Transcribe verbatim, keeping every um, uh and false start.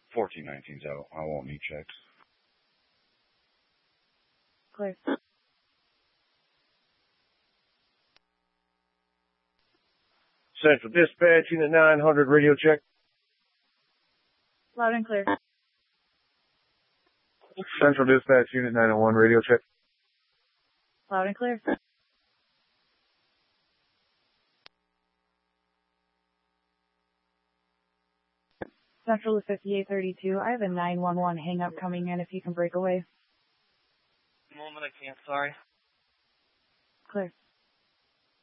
fourteen nineteen's out. I won't need checks. Clear. Central Dispatch, Unit nine hundred, radio check. Loud and clear. Central Dispatch, Unit nine oh one, radio check. Loud and clear. Central to fifty-eight thirty-two. I have a nine one one hang up coming in if you can break away. Moment, I can't, sorry. Clear.